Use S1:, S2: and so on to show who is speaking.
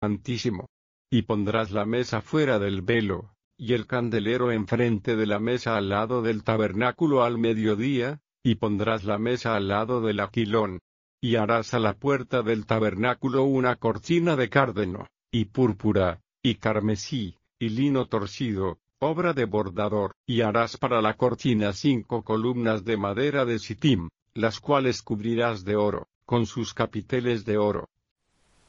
S1: Santísimo. Y pondrás la mesa fuera del velo, y el candelero enfrente de la mesa al lado del tabernáculo al mediodía, y pondrás la mesa al lado del aquilón. Y harás a la puerta del tabernáculo una cortina de cárdeno, y púrpura, y carmesí, y lino torcido, obra de bordador, y harás para la cortina 5 columnas de madera de sitim, las cuales cubrirás de oro, con sus capiteles de oro.